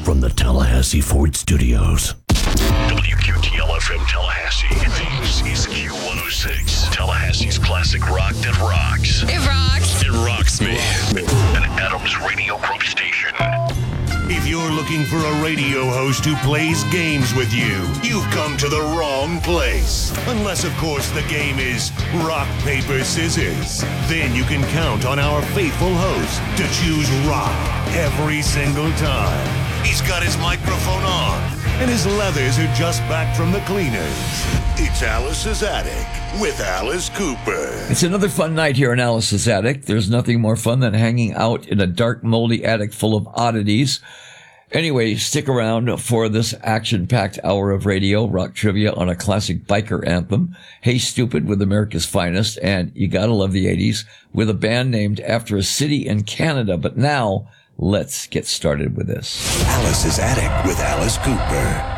from the Tallahassee Ford Studios. WQTL-FM Tallahassee. This is Q106. Tallahassee's classic rock that rocks. It rocks. It rocks me. An Adams Radio Group station. If you're looking for a radio host who plays games with you, you've come to the wrong place. Unless, of course, the game is rock, paper, scissors. Then you can count on our faithful host to choose rock every single time. He's got his microphone on, and his leathers are just back from the cleaners. It's Alice's Attic with Alice Cooper. It's another fun night here in Alice's Attic. There's nothing more fun than hanging out in a dark, moldy attic full of oddities. Anyway, stick around for this action-packed hour of radio, rock trivia on a classic biker anthem, Hey Stupid with America's Finest, and You Gotta Love the 80s with a band named after a city in Canada. But now, let's get started with this. Alice's Attic with Alice Cooper.